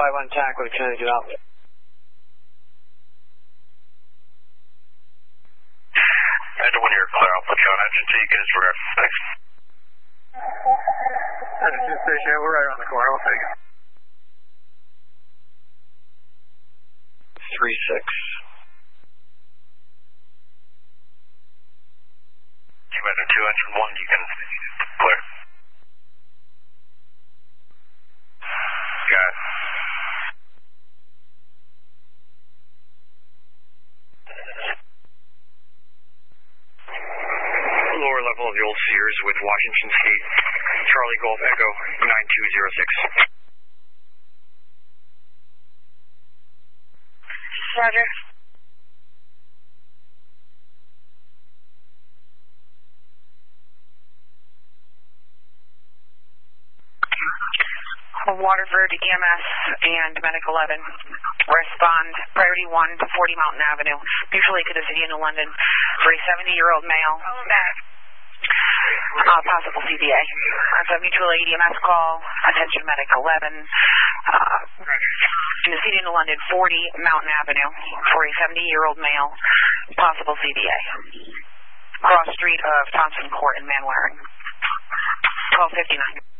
on TAC with Connecticut Outlet. After when you're clear, I'll put you on engine 2. You guys were thanks. Engine station, we're right around the corner. We'll take it. 3-6. Engine 2, engine 1, you can clear. Got it. Lower level of the old Sears with Washington State, Charlie Golf Echo 9206. Roger. Waterford EMS and Medic 11 respond priority 1 to 40 Mountain Avenue, mutually to the city of New London for a 70-year-old male. Possible CBA. That's a mutual aid EMS call. Attention Medic 11. In the city of New London, 40 Mountain Avenue for a 70-year-old male. Possible CBA. Cross street of Thompson Court in Manwaring. 1259.